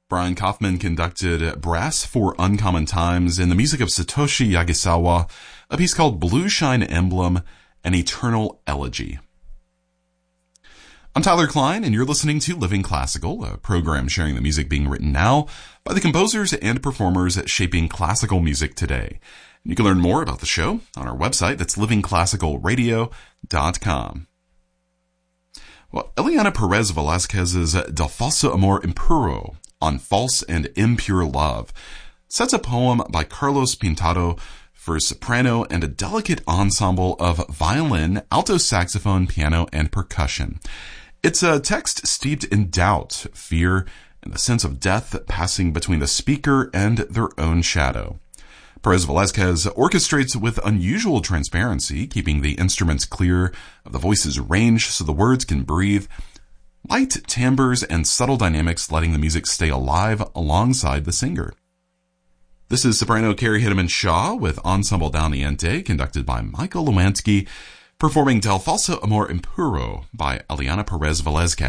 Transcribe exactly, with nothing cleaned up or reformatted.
Brian Kaufman conducted Brass for Uncommon Times in the music of Satoshi Yagasawa, a piece called Blue Shine Emblem, an Eternal Elegy. I'm Tyler Klein, and you're listening to Living Classical, a program sharing the music being written now by the composers and performers shaping classical music today. And you can learn more about the show on our website. That's living classical radio dot com. Well, Eliana Perez Velázquez's Del Falso Amor Impuro, on false and impure love, sets a poem by Carlos Pintado for soprano and a delicate ensemble of violin, alto saxophone, piano, and percussion. It's a text steeped in doubt, fear, and the sense of death passing between the speaker and their own shadow. Perez Velázquez orchestrates with unusual transparency, keeping the instruments clear of the voice's range so the words can breathe, light timbres and subtle dynamics letting the music stay alive alongside the singer. This is soprano Carrie Hideman Shaw with Ensemble Dal Niente, conducted by Michael Lewansky, performing Del Falso Amor Impuro by Eliana Perez Velázquez.